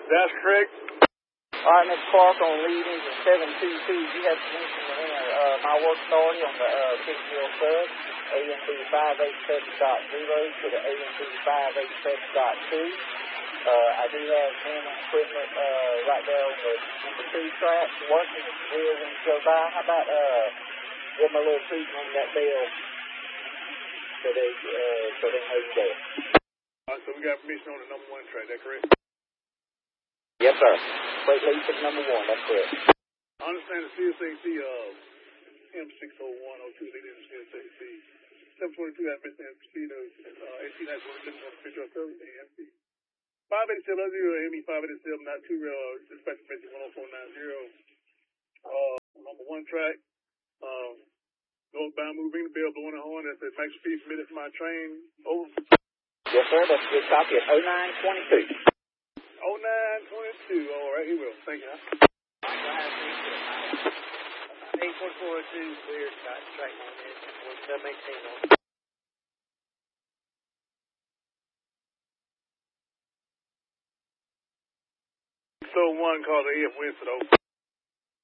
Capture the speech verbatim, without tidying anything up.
That's correct. All right, Mister Clark, on lead engine seven two two, you have permission to enter uh, my work authority on the uh, Pittsfield sub, A M B five eight seven dot zero to the A M B five eight seven dot two. Uh, I do have men and equipment uh, right there on the number two track working the wheel when you go by. How about uh, give them a little tweak on that bell so they, uh, so they know you're there. All right, so we got permission on the number one track, that correct? Yes, sir. Wait, lead to number one, that's correct. I understand the C S A C uh, M six oh one oh two leading the C S A C. seven twenty-two has been sent to proceed to uh, eighteen nine one seven on official service A M C. five eighty-seven zero M E five eighty-seven not two real dispatch message one oh four nine zero. Uh, number one track. Um, northbound move, ring the bell, blowing the horn. That says max speed permitted for my train. Over. Yes, sir. That's a good copy at oh nine twenty-two. oh nine twenty-two. All right, he will. Thank you. eight four four two, clear, straight on this. seven eighteen on. So one called the A F Winston.